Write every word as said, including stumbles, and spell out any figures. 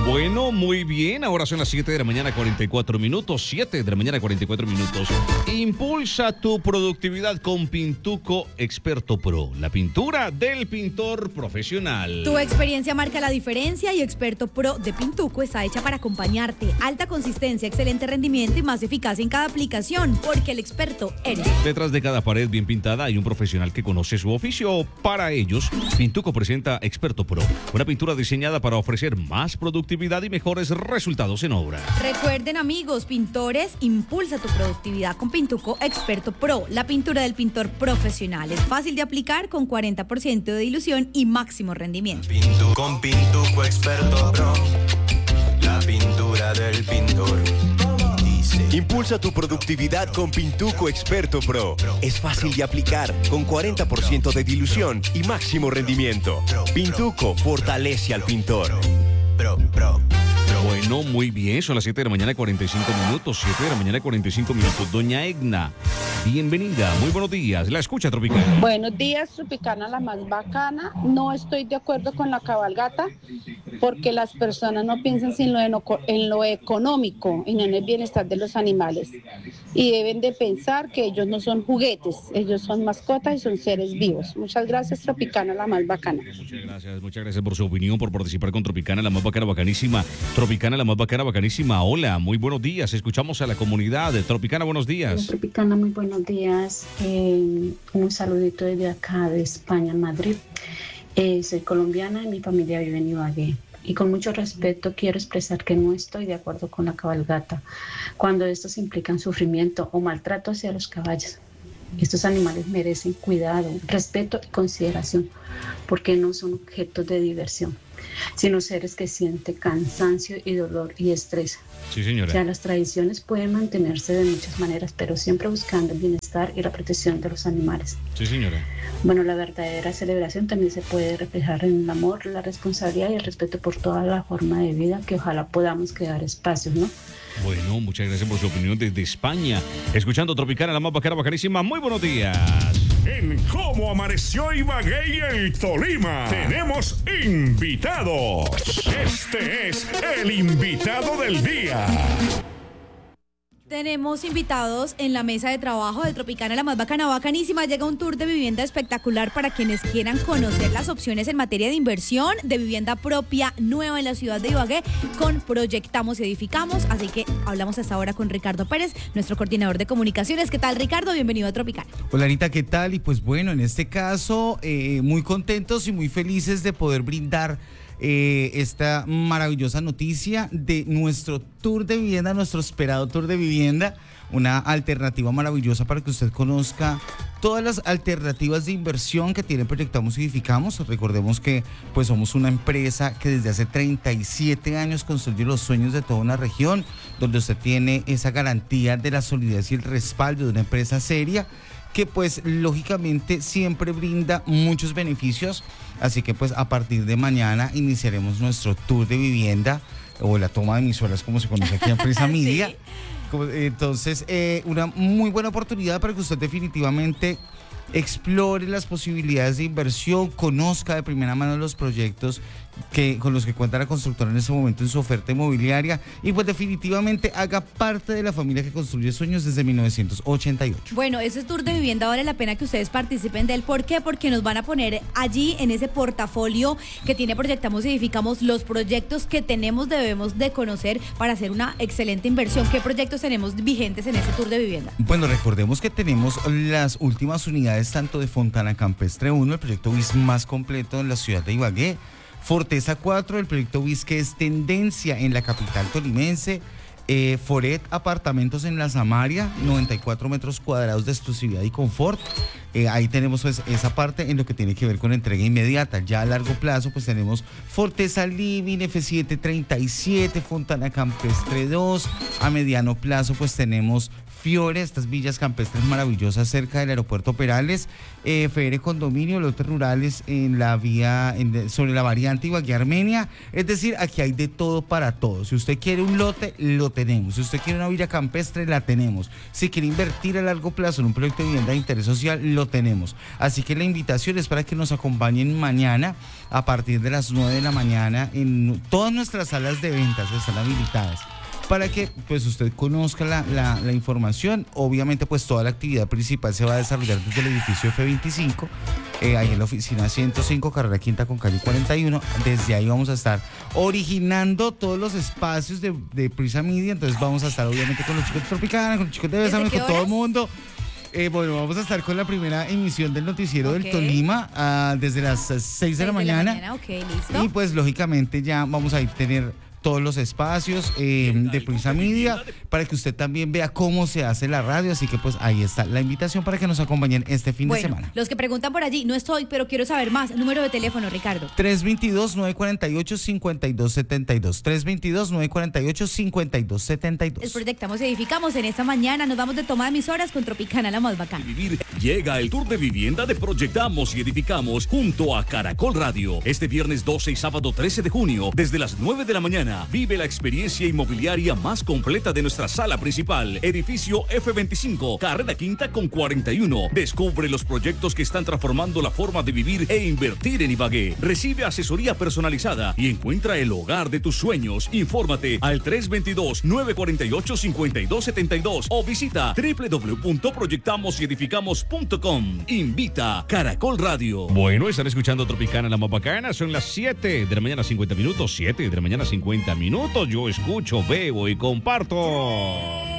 Bueno, muy bien, ahora son las siete de la mañana, cuarenta y cuatro minutos, siete de la mañana, cuarenta y cuatro minutos. Impulsa tu productividad con Pintuco Experto Pro, la pintura del pintor profesional. Tu experiencia marca la diferencia y Experto Pro de Pintuco está hecha para acompañarte. Alta consistencia, excelente rendimiento y más eficacia en cada aplicación, porque el experto eres. Detrás de cada pared bien pintada hay un profesional que conoce su oficio. Para ellos, Pintuco presenta Experto Pro, una pintura diseñada para ofrecer más productividad y mejores resultados en obra. Recuerden, amigos, pintores, impulsa tu productividad con Pintuco Experto Pro, la pintura del pintor profesional. Es fácil de aplicar con cuarenta por ciento de dilución y máximo rendimiento. Pintu, con Pintuco Experto Pro, la pintura del pintor. Impulsa tu productividad con Pintuco Experto Pro. Es fácil de aplicar, con cuarenta por ciento de dilución y máximo rendimiento. Pintuco fortalece al pintor. Pro, pro. Bueno, muy bien, son las siete de la mañana, cuarenta y cinco minutos, siete de la mañana, cuarenta y cinco minutos. Doña Egna, bienvenida, muy buenos días, la escucha Tropicana. Buenos días, Tropicana, la más bacana. No estoy de acuerdo con la cabalgata, porque las personas no piensan en lo, eno- en lo económico y no en el bienestar de los animales. Y deben de pensar que ellos no son juguetes, ellos son mascotas y son seres vivos. Muchas gracias, Tropicana, la más bacana. Muchas gracias, muchas gracias por su opinión, por participar con Tropicana, la más bacana, bacanísima. Tropicana, la más bacana, bacanísima. Hola, muy buenos días, escuchamos a la comunidad de Tropicana, buenos días. Tropicana, muy buenos días. Eh, un saludito desde acá de España, Madrid. Eh, soy colombiana y mi familia vive en Ibagué. Y con mucho respeto quiero expresar que no estoy de acuerdo con la cabalgata cuando estos implican sufrimiento o maltrato hacia los caballos. Estos animales merecen cuidado, respeto y consideración, porque no son objetos de diversión, sino seres que sienten cansancio y dolor y estrés. Sí, señora. O sea, las tradiciones pueden mantenerse de muchas maneras, pero siempre buscando el bienestar y la protección de los animales. Sí, señora. Bueno, la verdadera celebración también se puede reflejar en el amor, la responsabilidad y el respeto por toda la forma de vida, que ojalá podamos crear espacios, ¿no? Bueno, muchas gracias por su opinión desde España. Escuchando Tropicana, la más bacana, bacanísima. Muy buenos días. En Cómo Amaneció Ibagué y el Tolima, tenemos invitados. Este es el invitado del día. Tenemos invitados en la mesa de trabajo de Tropicana, la más bacana, bacanísima. Llega un tour de vivienda espectacular para quienes quieran conocer las opciones en materia de inversión, de vivienda propia, nueva en la ciudad de Ibagué, con Proyectamos y Edificamos. Así que hablamos hasta ahora con Ricardo Pérez, nuestro coordinador de comunicaciones. ¿Qué tal, Ricardo? Bienvenido a Tropicana. Hola, Anita, ¿qué tal? Y pues bueno, en este caso, eh, muy contentos y muy felices de poder brindar Eh, esta maravillosa noticia de nuestro tour de vivienda, nuestro esperado tour de vivienda, una alternativa maravillosa para que usted conozca todas las alternativas de inversión que tiene Proyectamos y Edificamos. Recordemos que pues somos una empresa que desde hace treinta y siete años construye los sueños de toda una región, donde usted tiene esa garantía de la solidez y el respaldo de una empresa seria, que pues lógicamente siempre brinda muchos beneficios. Así que pues a partir de mañana iniciaremos nuestro tour de vivienda, o la toma de emisoras como se conoce aquí en Prisa Media. Sí. Entonces eh, una muy buena oportunidad para que usted definitivamente explore las posibilidades de inversión, conozca de primera mano los proyectos que, con los que cuenta la constructora en este momento en su oferta inmobiliaria, y pues definitivamente haga parte de la familia que construye sueños desde mil novecientos ochenta y ocho. Bueno, ese tour de vivienda vale la pena que ustedes participen de él. ¿Por qué? Porque nos van a poner allí en ese portafolio que tiene Proyectamos y Edificamos los proyectos que tenemos, debemos de conocer para hacer una excelente inversión. ¿Qué proyectos tenemos vigentes en ese tour de vivienda? Bueno, recordemos que tenemos las últimas unidades tanto de Fontana Campestre uno, el proyecto B I S más completo en la ciudad de Ibagué, Forteza cuatro, el proyecto B I S que es tendencia en la capital tolimense, eh, Foret Apartamentos en la Samaria, noventa y cuatro metros cuadrados de exclusividad y confort. Eh, ahí tenemos pues esa parte en lo que tiene que ver con entrega inmediata. Ya a largo plazo pues tenemos Forteza Living, F siete treinta y siete, Fontana Campestre dos. A mediano plazo pues tenemos Fiore, estas villas campestres maravillosas cerca del aeropuerto Perales, eh, F R Condominio, lotes rurales en la vía, en, sobre la variante Ibagué-Armenia. Es decir, aquí hay de todo para todos. Si usted quiere un lote, lo tenemos. Si usted quiere una villa campestre, la tenemos. Si quiere invertir a largo plazo en un proyecto de vivienda de interés social, lo lo tenemos. Así que la invitación es para que nos acompañen mañana a partir de las nueve de la mañana en todas nuestras salas de ventas, están habilitadas, para que pues usted conozca la, la, la información. Obviamente pues toda la actividad principal se va a desarrollar desde el edificio F veinticinco, eh, ahí en la oficina ciento cinco, carrera quinta con calle cuarenta y uno. Desde ahí vamos a estar originando todos los espacios de, de Prisa Media. Entonces vamos a estar obviamente con los chicos de Tropicana, con los chicos de Bésame, con todo el mundo. Eh, bueno, vamos a estar con la primera emisión del noticiero okay. del Tolima uh, desde las seis de la mañana. De la mañana. Okay, listo. Y pues lógicamente ya vamos a ir tener todos los espacios eh, de Prisa Media para que usted también vea cómo se hace la radio. Así que pues ahí está la invitación para que nos acompañen este fin bueno, de semana. Los que preguntan por allí, no estoy, pero quiero saber más. Número de teléfono, Ricardo. tres dos dos, nueve cuatro ocho, cinco dos siete dos. tres dos dos, nueve cuatro ocho, cinco dos siete dos. Proyectamos y edificamos en esta mañana. Nos vamos de toma de emisoras con Tropicana, la más bacana. Llega el tour de vivienda de Proyectamos y Edificamos junto a Caracol Radio. Este viernes doce y sábado trece de junio, desde las nueve de la mañana. Vive la experiencia inmobiliaria más completa de nuestra sala principal, edificio F veinticinco, carrera quinta con cuarenta y uno. Descubre los proyectos que están transformando la forma de vivir e invertir en Ibagué. Recibe asesoría personalizada y encuentra el hogar de tus sueños. Infórmate al tres dos dos, nueve cuatro ocho, cinco dos siete dos o visita doble u doble u doble u punto proyectamos y edificamos punto com. Invita Caracol Radio. Bueno, están escuchando Tropicana, la más bacana. Son las siete de la mañana, cincuenta minutos. siete de la mañana, cincuenta minutos. Yo escucho, veo y comparto.